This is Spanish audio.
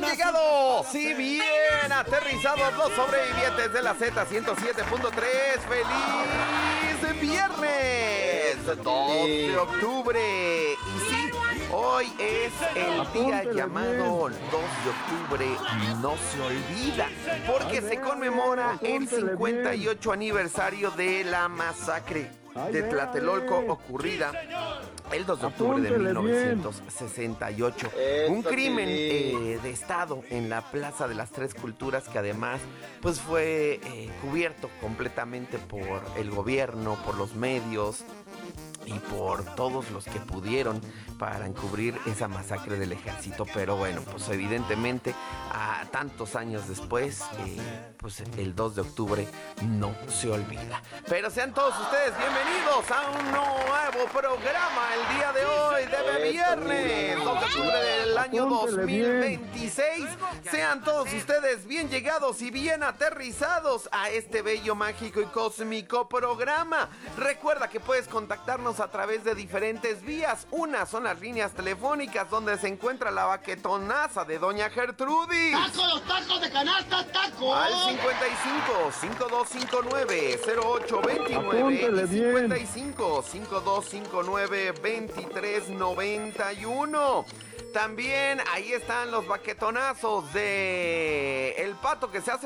llegado, si bien aterrizados los sobrevivientes de la Z107.3. ¡Feliz viernes! 2 de octubre. Y sí, hoy es el día llamado 2 de octubre. No se olvida, porque se conmemora el 58 aniversario de la masacre de Tlatelolco ocurrida el 2 de octubre de 1968. Un crimen de Estado en la Plaza de las Tres Culturas que además pues fue cubierto completamente por el gobierno, por los medios y por todos los que pudieron para encubrir esa masacre del ejército. Pero bueno, pues evidentemente a tantos años después, pues el 2 de octubre no se olvida. Pero sean todos ustedes bienvenidos a un nuevo programa el día de hoy, de viernes 2 de octubre del año 2026. Sean todos ustedes bien llegados y bien aterrizados a este bello, mágico y cósmico programa. Recuerda que puedes contactarnos a través de diferentes vías. Una son las líneas telefónicas donde se encuentra la baquetonaza de Doña Gertrudis. ¡Tacos, los tacos de canasta, tacos! Al 55-5259-0829 y 55-5259-2391. También ahí están los baquetonazos de El Pato que se hace